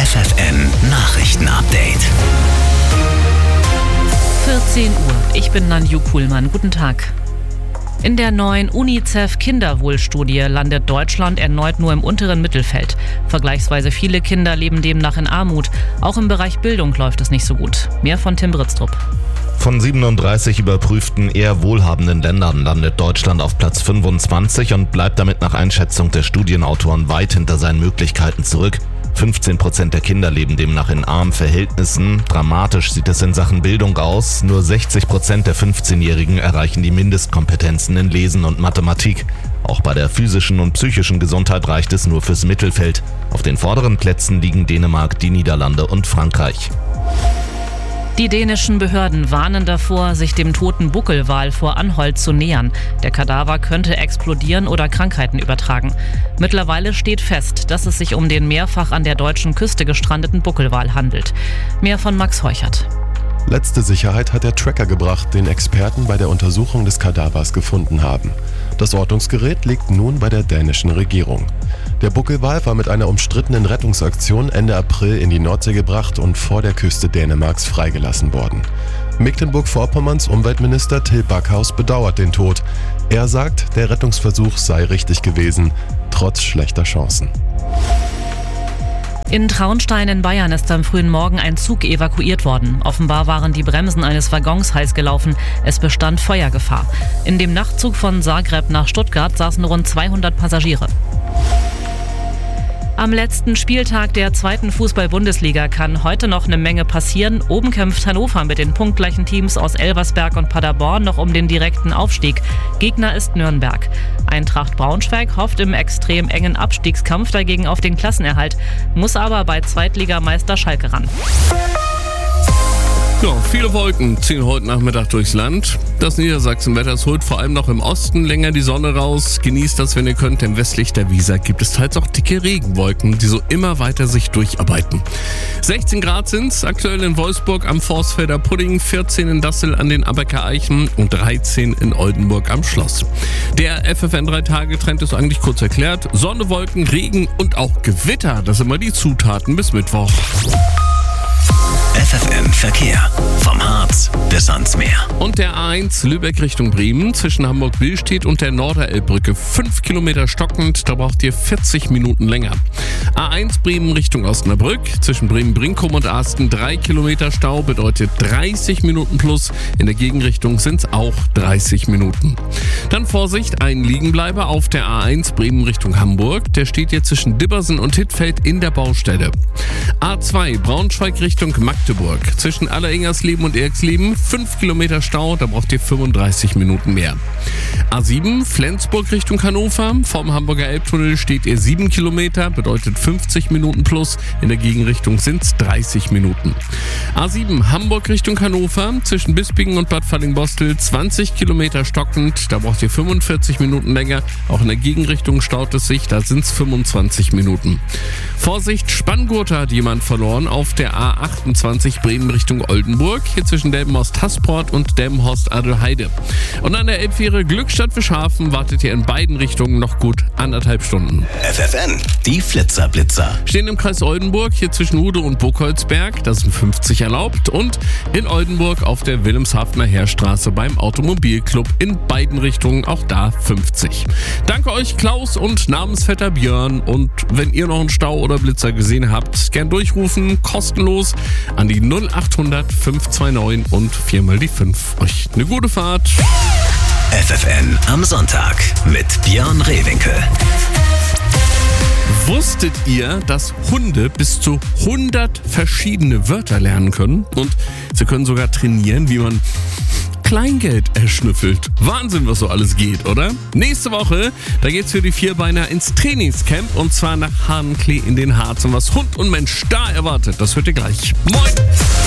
FFN Nachrichten-Update. 14 Uhr. Ich bin Nanju Kuhlmann. Guten Tag. In der neuen UNICEF-Kinderwohlstudie landet Deutschland erneut nur im unteren Mittelfeld. Vergleichsweise viele Kinder leben demnach in Armut. Auch im Bereich Bildung läuft es nicht so gut. Mehr von Tim Britztrup. Von 37 überprüften eher wohlhabenden Ländern landet Deutschland auf Platz 25 und bleibt damit nach Einschätzung der Studienautoren weit hinter seinen Möglichkeiten zurück. 15% der Kinder leben demnach in armen Verhältnissen. Dramatisch sieht es in Sachen Bildung aus. Nur 60% der 15-Jährigen erreichen die Mindestkompetenzen in Lesen und Mathematik. Auch bei der physischen und psychischen Gesundheit reicht es nur fürs Mittelfeld. Auf den vorderen Plätzen liegen Dänemark, die Niederlande und Frankreich. Die dänischen Behörden warnen davor, sich dem toten Buckelwal vor Anholt zu nähern. Der Kadaver könnte explodieren oder Krankheiten übertragen. Mittlerweile steht fest, dass es sich um den mehrfach an der deutschen Küste gestrandeten Buckelwal handelt. Mehr von Max Heuchert. Letzte Sicherheit hat der Tracker gebracht, den Experten bei der Untersuchung des Kadavers gefunden haben. Das Ortungsgerät liegt nun bei der dänischen Regierung. Der Buckelwal war mit einer umstrittenen Rettungsaktion Ende April in die Nordsee gebracht und vor der Küste Dänemarks freigelassen worden. Mecklenburg-Vorpommerns Umweltminister Till Backhaus bedauert den Tod. Er sagt, der Rettungsversuch sei richtig gewesen, trotz schlechter Chancen. In Traunstein in Bayern ist am frühen Morgen ein Zug evakuiert worden. Offenbar waren die Bremsen eines Waggons heiß gelaufen. Es bestand Feuergefahr. In dem Nachtzug von Zagreb nach Stuttgart saßen rund 200 Passagiere. Am letzten Spieltag der 2. Fußball-Bundesliga kann heute noch eine Menge passieren. Oben kämpft Hannover mit den punktgleichen Teams aus Elversberg und Paderborn noch um den direkten Aufstieg. Gegner ist Nürnberg. Eintracht Braunschweig hofft im extrem engen Abstiegskampf dagegen auf den Klassenerhalt, muss aber bei Zweitligameister Schalke ran. Ja, viele Wolken ziehen heute Nachmittag durchs Land. Das Niedersachsenwetter holt vor allem noch im Osten länger die Sonne raus. Genießt das, wenn ihr könnt, denn westlich der Weser gibt es teils auch dicke Regenwolken, die so immer weiter sich durcharbeiten. 16 Grad sind's aktuell in Wolfsburg am Forstfelder Pudding, 14 in Dassel an den Abecker Eichen und 13 in Oldenburg am Schloss. Der FFN 3-Tage-Trend ist eigentlich kurz erklärt. Sonne, Wolken, Regen und auch Gewitter, das sind immer die Zutaten bis Mittwoch. FFN Verkehr. Vom Harz bis ans Meer. Und der A1 Lübeck Richtung Bremen zwischen Hamburg-Billstedt und der Norderelbbrücke 5 Kilometer stockend, da braucht ihr 40 Minuten länger. A1 Bremen Richtung Osnabrück zwischen Bremen-Brinkum und Asten 3 Kilometer Stau, bedeutet 30 Minuten plus. In der Gegenrichtung sind es auch 30 Minuten. Dann Vorsicht, ein Liegenbleiber auf der A1 Bremen Richtung Hamburg. Der steht jetzt zwischen Dibbersen und Hittfeld in der Baustelle. A2 Braunschweig Richtung Magdeburg zwischen Alleringersleben und Erxleben 5 Kilometer Stau, da braucht ihr 35 Minuten mehr. A7 Flensburg Richtung Hannover, vom Hamburger Elbtunnel steht ihr 7 Kilometer, bedeutet 50 Minuten plus, in der Gegenrichtung sind es 30 Minuten. A7 Hamburg Richtung Hannover, zwischen Bispingen und Bad Fallingbostel 20 Kilometer stockend, da braucht ihr 45 Minuten länger, auch in der Gegenrichtung staut es sich, da sind es 25 Minuten. Vorsicht, Spanngurte hat jemand verloren auf der A28 Bremen Richtung Oldenburg, hier zwischen Delmenhorst-Hasport und Delmenhorst-Adelheide. Und an der Elbfähre Glückstadt-Fischhafen wartet ihr in beiden Richtungen noch gut 1,5 Stunden. FFN, die Flitzer-Blitzer. Stehen im Kreis Oldenburg, hier zwischen Hude und Burgholzberg, da sind 50 erlaubt. Und in Oldenburg auf der Wilhelmshavener Heerstraße beim Automobilclub in beiden Richtungen, auch da 50. Danke euch Klaus und Namensvetter Björn. Und wenn ihr noch einen Stau oder Blitzer gesehen habt, gern durchrufen, kostenlos an die 0800 529 und 4 die 5. Euch eine gute Fahrt. FFN am Sonntag mit Björn Rehwinkel. Wusstet ihr, dass Hunde bis zu 100 verschiedene Wörter lernen können? Und sie können sogar trainieren, wie man Kleingeld erschnüffelt. Wahnsinn, was so alles geht, oder? Nächste Woche, da geht's für die Vierbeiner ins Trainingscamp und zwar nach Hahnenklee in den Harz. Und was Hund und Mensch da erwartet, das hört ihr gleich. Moin!